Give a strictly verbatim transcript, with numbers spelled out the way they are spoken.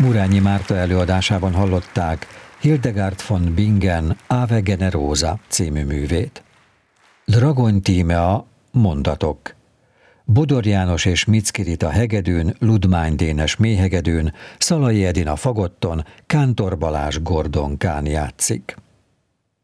Murányi Márta előadásában hallották Hildegard von Bingen Ave Generosa című művét. Dragony Tímea mondatok. Bodor János és Micki Rita hegedűn, Ludmány Dénes méhegedűn, Szalai Edina fagotton, Kántor Balázs gordonkán játszik.